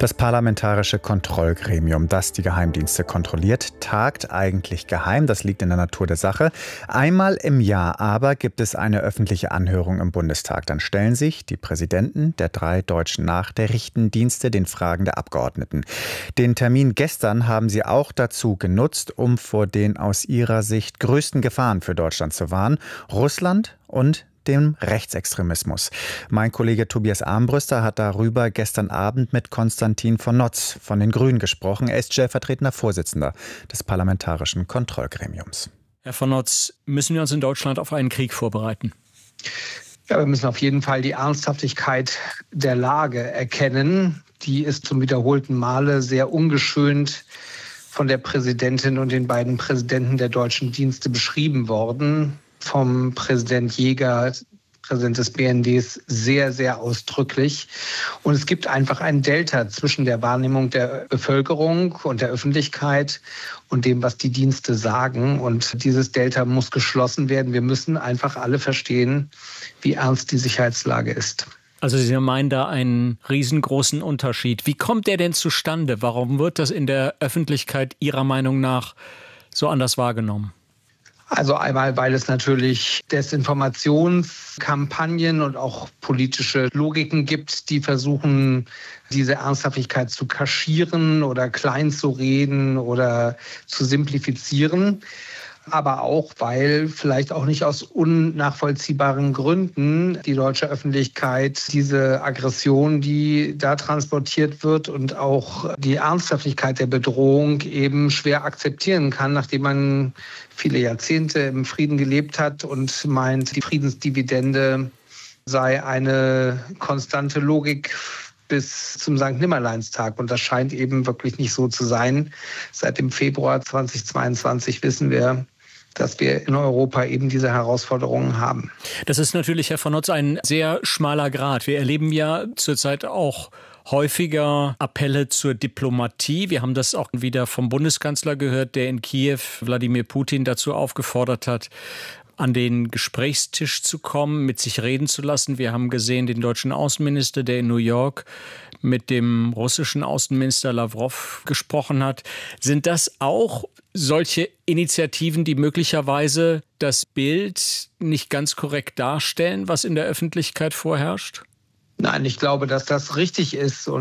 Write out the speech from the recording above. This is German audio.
Das Parlamentarische Kontrollgremium, das die Geheimdienste kontrolliert, tagt eigentlich geheim. Das liegt in der Natur der Sache. Einmal im Jahr aber gibt es eine öffentliche Anhörung im Bundestag. Dann stellen sich die Präsidenten der 3 deutschen Nachrichtendienste den Fragen der Abgeordneten. Den Termin gestern haben sie auch dazu genutzt, um vor den aus ihrer Sicht größten Gefahren für Deutschland zu warnen: Russland und dem Rechtsextremismus. Mein Kollege Tobias Armbruster hat darüber gestern Abend mit Konstantin von Notz von den Grünen gesprochen. Er ist stellvertretender Vorsitzender des Parlamentarischen Kontrollgremiums. Herr von Notz, müssen wir uns in Deutschland auf einen Krieg vorbereiten? Ja, wir müssen auf jeden Fall die Ernsthaftigkeit der Lage erkennen. Die ist zum wiederholten Male sehr ungeschönt von der Präsidentin und den beiden Präsidenten der deutschen Dienste beschrieben worden. Vom Präsident Jäger, Präsident des BNDs, sehr, sehr ausdrücklich. Und es gibt einfach ein Delta zwischen der Wahrnehmung der Bevölkerung und der Öffentlichkeit und dem, was die Dienste sagen. Und dieses Delta muss geschlossen werden. Wir müssen einfach alle verstehen, wie ernst die Sicherheitslage ist. Also Sie meinen da einen riesengroßen Unterschied. Wie kommt der denn zustande? Warum wird das in der Öffentlichkeit Ihrer Meinung nach so anders wahrgenommen? Also einmal, weil es natürlich Desinformationskampagnen und auch politische Logiken gibt, die versuchen, diese Ernsthaftigkeit zu kaschieren oder klein zu reden oder zu simplifizieren. Aber auch, weil vielleicht auch nicht aus unnachvollziehbaren Gründen die deutsche Öffentlichkeit diese Aggression, die da transportiert wird, und auch die Ernsthaftigkeit der Bedrohung eben schwer akzeptieren kann, nachdem man viele Jahrzehnte im Frieden gelebt hat und meint, die Friedensdividende sei eine konstante Logik bis zum Sankt-Nimmerleins-Tag. Und das scheint eben wirklich nicht so zu sein. Seit dem Februar 2022 wissen wir, dass wir in Europa eben diese Herausforderungen haben. Das ist natürlich, Herr von Notz, ein sehr schmaler Grat. Wir erleben ja zurzeit auch häufiger Appelle zur Diplomatie. Wir haben das auch wieder vom Bundeskanzler gehört, der in Kiew Wladimir Putin dazu aufgefordert hat, an den Gesprächstisch zu kommen, mit sich reden zu lassen. Wir haben gesehen den deutschen Außenminister, der in New York mit dem russischen Außenminister Lavrov gesprochen hat. Sind das auch solche Initiativen, die möglicherweise das Bild nicht ganz korrekt darstellen, was in der Öffentlichkeit vorherrscht? Nein, ich glaube, dass das richtig ist. Und